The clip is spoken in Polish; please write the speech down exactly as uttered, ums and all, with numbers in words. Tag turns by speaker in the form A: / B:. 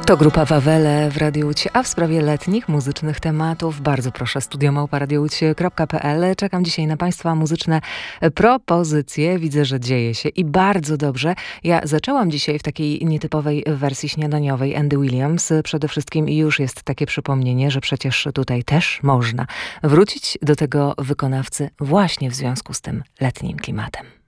A: To grupa Wawele w Radiu Łódź, a w sprawie letnich muzycznych tematów bardzo proszę studio małpa radio łódź kropka p l. Czekam dzisiaj na Państwa muzyczne propozycje. Widzę, że dzieje się i bardzo dobrze. Ja zaczęłam dzisiaj w takiej nietypowej wersji śniadaniowej Andy Williams. Przede wszystkim już jest takie przypomnienie, że przecież tutaj też można wrócić do tego wykonawcy właśnie w związku z tym letnim klimatem.